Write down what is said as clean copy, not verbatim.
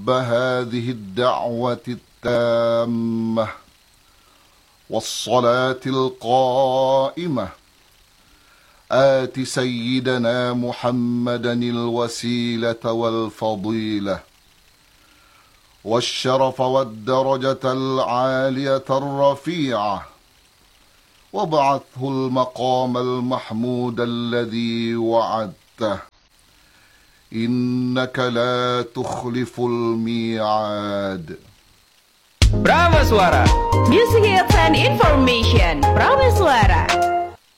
رب هذه الدعوة التامة والصلاة القائمة آت سيدنا محمدا الوسيلة والفضيلة والشرف والدرجة العالية الرفيعة وابعثه المقام المحمود الذي وعدته إنك لا تخلف الميعاد. Prameswara, Music Hits and Information. Prameswara.